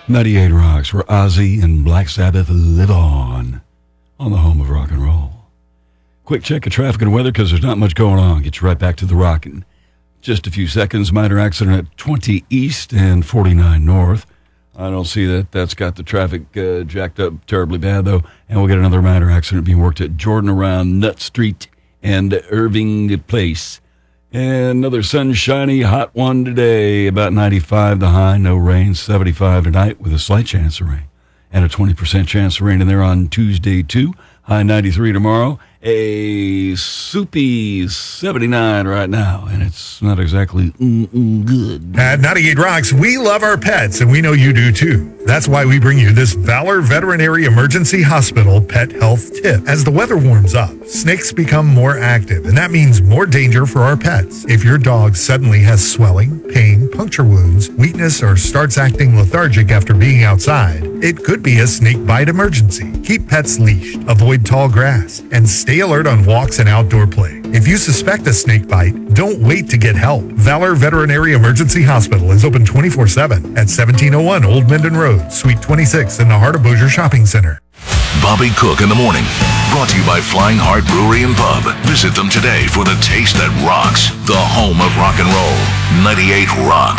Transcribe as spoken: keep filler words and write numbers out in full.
ninety-eight Rocks, where Ozzy and Black Sabbath live on, on the home of rock and roll. Quick check of traffic and weather because there's not much going on. Get you right back to the rock in just a few seconds. Minor accident at twenty East and forty-nine North. I don't see that. That's got the traffic uh, jacked up terribly bad, though. And we'll get another minor accident being worked at Jordan around Nut Street and Irving Place. And another sunshiny, hot one today, about ninety-five the high, no rain, seventy-five tonight with a slight chance of rain. And a twenty percent chance of rain in there on Tuesday, too. High ninety-three tomorrow, a soupy seventy-nine right now, and it's not exactly mm-mm good. At ninety-eight Rocks, we love our pets, and we know you do too. That's why we bring you this Valor Veterinary Emergency Hospital pet health tip. As the weather warms up, snakes become more active, and that means more danger for our pets. If your dog suddenly has swelling, pain, puncture wounds, weakness, or starts acting lethargic after being outside, it could be a snake bite emergency. Keep pets leashed, avoid tall grass, and stay alert on walks and outdoor play. If you suspect a snake bite, don't wait to get help. Valor Veterinary Emergency Hospital is open twenty-four seven at seventeen oh one Old Minden Road, Suite twenty-six in the heart of Bossier Shopping Center. Bobby Cook in the morning. Brought to you by Flying Heart Brewery and Pub. Visit them today for the taste that rocks. The home of rock and roll. ninety-eight Rocks.